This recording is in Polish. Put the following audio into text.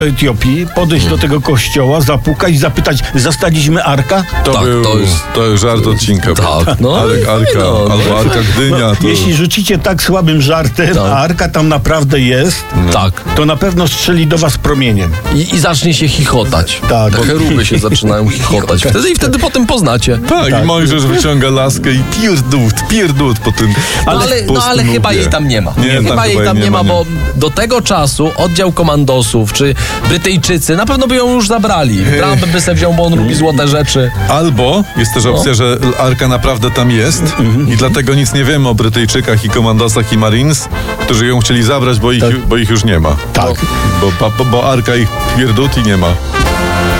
Etiopii, podejść do tego kościoła, zapukać, zapytać, zastaliśmy Arka? To jest żart odcinka. Tak, no. Arka, albo Arka Gdynia. To... Jeśli rzucicie tak słabym żartem, a Arka tam naprawdę jest, Tak. to na pewno strzeli do was promieniem. I zacznie się chichotać. Tak. Te cheruby się zaczynają chichotać. Wtedy potem poznacie. Tak, i Mojżesz wyciąga laskę i pierdut po tym. Ale chyba jej tam nie ma. Chyba jej tam nie ma, bo do tego czasu oddział komandosów, czy Brytyjczycy na pewno by ją już zabrali. Trump by se wziął, bo on lubi złote rzeczy. Albo jest też opcja, że Arka naprawdę tam jest i dlatego nic nie wiemy o Brytyjczykach i komandosach i Marines, którzy ją chcieli zabrać, bo ich już nie ma. Tak. Bo Arka ich pierdut i nie ma.